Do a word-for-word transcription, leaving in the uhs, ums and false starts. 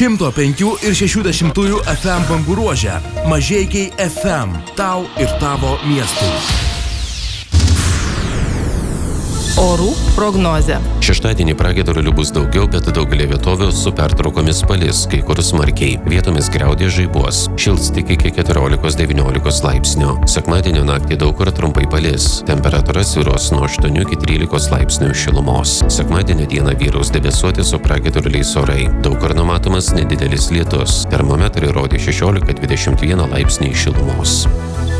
šimto penkių ir šešių dešimtųjų F M bangų ruože. Mažeikiai F M. Tau ir tavo miestui. Orų prognozė. Šeštadienį pragiedrulių bus daugiau, bet daugelį vietovių su pertraukomis palis, kai kur smarkiai. Vietomis griaudė žaibuos. Šils tik iki keturiolikos devyniolikos laipsnių. Sekmadienio naktį daug kur trumpai palis. Temperatūra svyruos nuo aštuonių iki trylikos laipsnių šilumos. Sekmadienio dieną vyraus debesuoti su pragiedruliais orai. Daug kur numatomas nedidelis lietus. Termometrai rodė šešiolika dvidešimt vieną laipsnį šilumos.